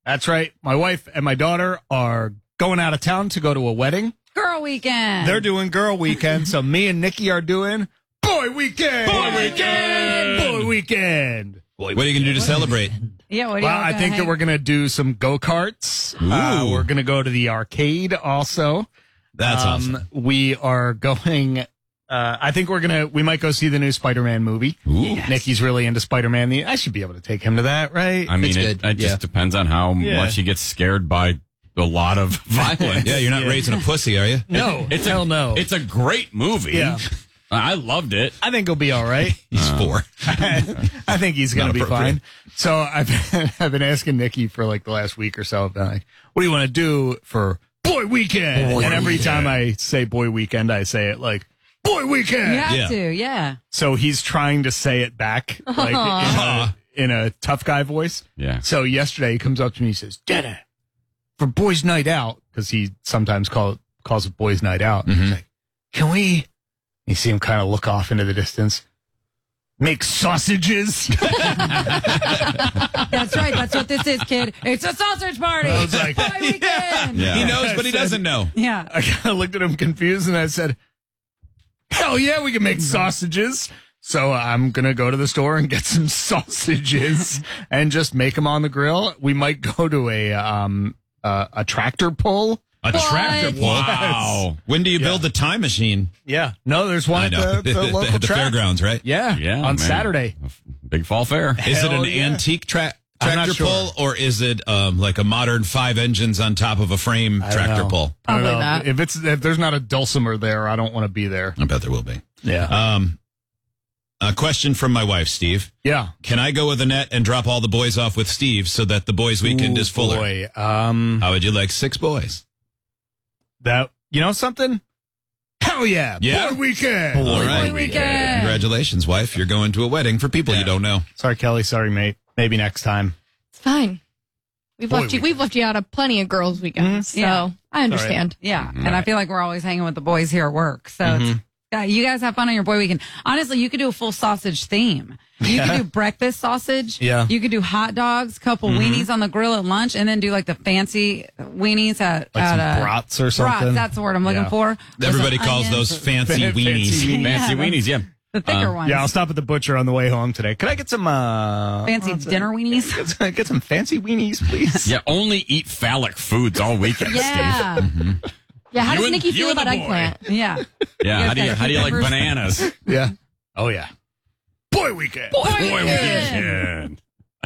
That's right. My wife and my daughter are going out of town to go to a wedding. Girl weekend. They're doing girl weekend, so me and Nikki are doing boy weekend. Boy weekend. Boy weekend. What are you going to do to celebrate? Yeah, what do you Well, I think that we're going to do some go-karts. We're going to go to the arcade also. That's awesome. We are going... I think we might go see the new Spider-Man movie. Yes. Nikki's really into Spider-Man. I should be able to take him to that, right? I mean, it just depends on how much he gets scared by a lot of violence. Yeah, you're not raising a pussy, are you? No, hell no. It's a great movie. Yeah. I loved it. I think he'll be all right. He's 4. I think he's going to be fine. So I've been asking Nikki for like the last week or so, like, what do you want to do for Boy Weekend? And every time I say Boy Weekend, I say it like, Boy Weekend. You have to, yeah. So he's trying to say it back like in a tough guy voice. Yeah. So yesterday he comes up to me and he says, Dada, for Boys Night Out, because he sometimes calls it Boys Night Out. He's like, can we... You see him kind of look off into the distance. Make sausages. That's right. That's what this is, kid. It's a sausage party. I was like, Boy weekend. Yeah. He knows, but he doesn't know. Yeah. I kind of looked at him confused and I said, hell yeah, we can make sausages. So I'm going to go to the store and get some sausages and just make them on the grill. We might go to a tractor pull. A tractor pull? Wow. When do you build the time machine? Yeah. No, there's one at the local at the track. fairgrounds, right? Yeah. On Saturday. Big Fall Fair. Is it an yeah. antique I'm tractor not sure. pull, or is it like a modern 5 engines on top of a frame tractor know. pull? I don't Probably know. not. If there's not a dulcimer there, I don't want to be there. I bet there will be. Yeah. A question from my wife, Steve. Yeah. Can I go with Annette and drop all the boys off with Steve so that the boys' weekend is fuller? Boy, How would you like 6 boys? that, you know something? Hell yeah. Yeah? Boy weekend. All right. weekend. Congratulations, wife. You're going to a wedding for people you don't know. Sorry, Kelly. Sorry, mate. Maybe next time. It's fine. We've Boy left you. We've left you out of plenty of girls' weekends, so Yeah. I understand. Yeah. And I feel like we're always hanging with the boys here at work. So it's, you guys have fun on your boy weekend. Honestly, you could do a full sausage theme. You could do breakfast sausage. Yeah. You could do hot dogs, couple weenies on the grill at lunch, and then do like the fancy weenies at Some brats or something. brats. That's the word I'm looking for. With Everybody some calls onions. those fancy weenies. Fancy weenies, yeah. The thicker ones. Yeah, I'll stop at the butcher on the way home today. Could I get some Fancy dinner weenies. Get some fancy weenies, please? Yeah, only eat phallic foods all weekend, Yeah. Steve. Yeah, how You does and- Nikki you feel and the about boy. eggplant? Yeah. Yeah, how do you like Peppers. bananas? Yeah. Oh yeah. Boy weekend. Boy weekend.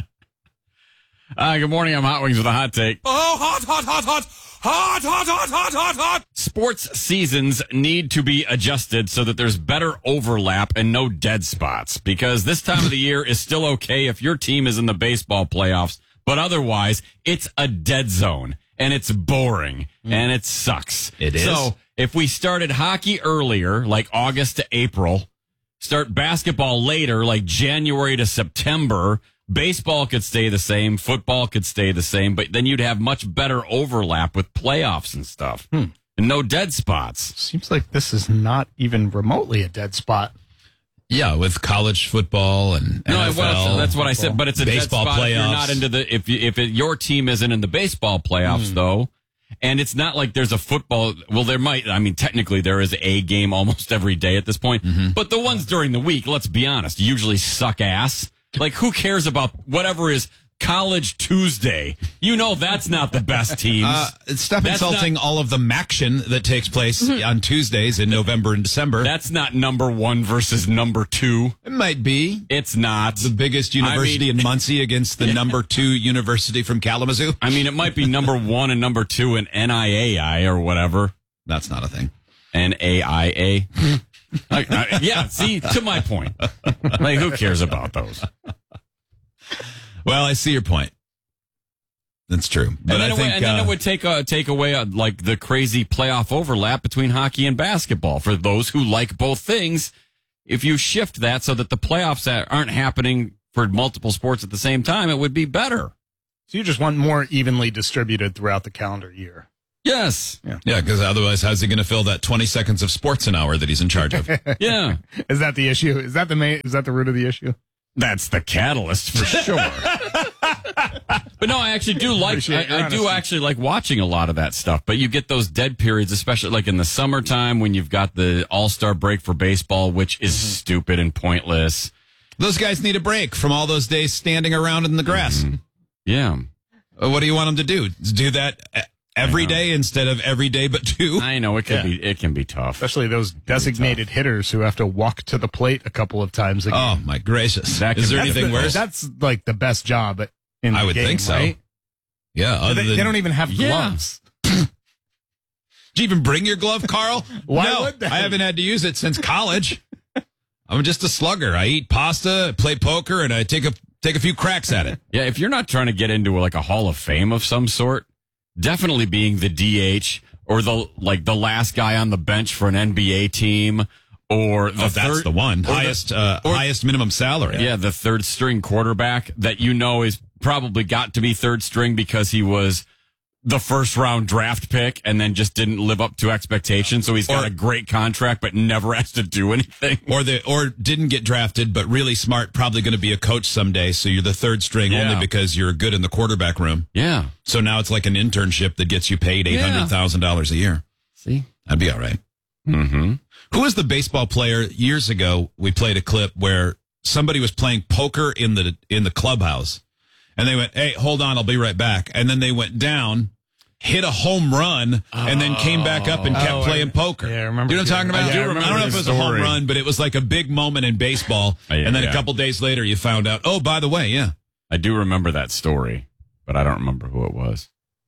Good morning. I'm Hot Wings with a hot take. Oh, hot, hot, hot, hot. Hot, hot, hot, hot, hot, hot. Sports seasons need to be adjusted so that there's better overlap and no dead spots, because this time of the year is still okay if your team is in the baseball playoffs, but otherwise it's a dead zone and it's boring and it sucks. It is. So if we started hockey earlier, like August to April, start basketball later, like January to September, baseball could stay the same, football could stay the same, but then you'd have much better overlap with playoffs and stuff. And no dead spots. Seems like this is not even remotely a dead spot. Yeah, with college football and NFL. Well, that's what I said, but it's a baseball dead spot playoffs. if you're not into the your team isn't in the baseball playoffs though. And it's not like there's a football. Well, technically there is a game almost every day at this point, but the ones during the week, let's be honest, usually suck ass. Like, who cares about whatever is College Tuesday? You know that's not the best teams. Stop That's insulting all of the MACtion that takes place on Tuesdays in November and December. That's not number 1 versus number 2. It might be It's not. the biggest university in Muncie against the number 2 university from Kalamazoo. I mean, it might be number 1 and number 2 in NIAI or whatever. That's not a thing. NAIA. Yeah, see, to my point. Like, who cares about those? Well, I see your point. That's true. But And then, I think it would take away like the crazy playoff overlap between hockey and basketball for those who like both things. If you shift that so that the playoffs aren't happening for multiple sports at the same time, it would be better. So you just want more evenly distributed throughout the calendar year. Yes. yeah, because otherwise, how's he going to fill that 20 seconds of sports an hour that he's in charge of? Yeah. Is that the issue? Is that the root of the issue? That's the catalyst for sure. But no, I actually do like. Appreciate your I do honesty. actually like watching a lot of that stuff. But you get those dead periods, especially like in the summertime when you've got the All-Star break for baseball, which is stupid and pointless. Those guys need a break from all those days standing around in the grass. Yeah, What do you want them to do? Do that every day instead of every day but two? I know it can be. It can be tough. Especially those designated hitters who have to walk to the plate a couple of times a game. Oh, my gracious. That Is can there be anything worse? That's like the best job in the I would game, think so. right? Yeah. Other They than, don't even have Yeah. gloves. did you even bring your glove, Carl? Why no, would they? I haven't had to use it since college. I'm just a slugger. I eat pasta, play poker, and I take a few cracks at it. Yeah, if you're not trying to get into like a Hall of Fame of some sort, definitely being the DH or the last guy on the bench for an NBA team, or the That's third, the one. or Highest minimum salary. yeah, the third string quarterback that you know is probably got to be third string because he was the first round draft pick and then just didn't live up to expectations. So he's got Or- a great contract but never has to do anything. Or didn't get drafted, but really smart, probably going to be a coach someday. So you're the third string Yeah. only because you're good in the quarterback room. Yeah. So now it's like an internship that gets you paid $800,000 a year. See? That'd be all right. Mm-hmm. Who was the baseball player years ago? We played a clip where somebody was playing poker in the clubhouse, and they went, "Hey, hold on, I'll be right back." And then they went down, hit a home run, and then came back up and kept playing poker. Yeah, I remember You know what I'm talking hearing about? that. Yeah, I remember don't know if it this was a home story. run, but it was like a big moment in baseball. Yeah, and then yeah. a couple days later, you found out, oh, by the way, yeah. I do remember that story, but I don't remember who it was.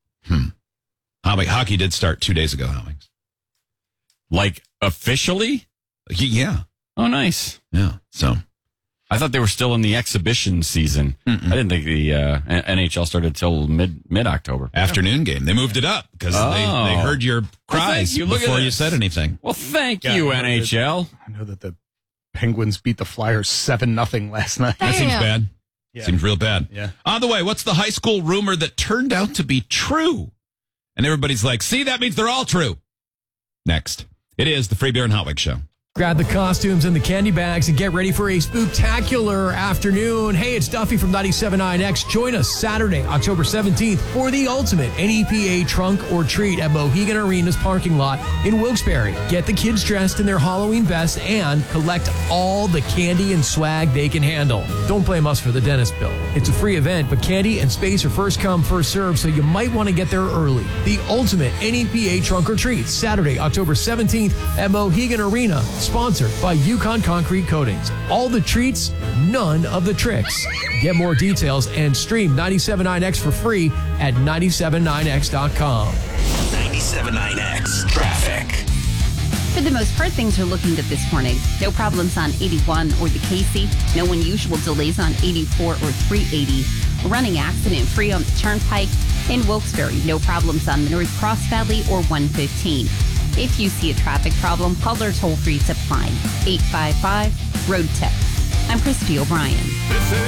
Hockey did start 2 days ago, Howie. Like officially? Yeah. Oh, nice. Yeah. So. I thought they were still in the exhibition season. I didn't think the NHL started till mid October. Afternoon game. They moved it up because they heard your cries thank you. Look at before you this. said anything. Well, thank Yeah, you, I know NHL. I know that the Penguins beat the Flyers 7-0 last night. That seems Damn. bad. Yeah. Seems real bad. Yeah. On the way, what's the high school rumor that turned out to be true? And everybody's like, see, that means they're all true. Next. It is the Free Beer and Hot Wings Show. Grab the costumes and the candy bags and get ready for a spooktacular afternoon. Hey, it's Duffy from 97.9X. Join us Saturday, October 17th for the ultimate NEPA trunk or treat at Mohegan Arena's parking lot in Wilkes-Barre. Get the kids dressed in their Halloween best and collect all the candy and swag they can handle. Don't blame us for the dentist bill. It's a free event, but candy and space are first come, first served, so you might want to get there early. The ultimate NEPA trunk or treat, Saturday, October 17th at Mohegan Arena. Sponsored by Yukon Concrete Coatings. All the treats, none of the tricks. Get more details and stream 97.9X for free at 97.9x.com. 97.9X traffic. For the most part, things are looking good this morning. No problems on 81 or the Casey. No unusual delays on 84 or 380. Running accident-free on the Turnpike. In Wilkes-Barre, no problems on the North Cross Valley or 115. If you see a traffic problem, call our toll-free tip line, 855-ROAD-TIP. I'm Christy O'Brien.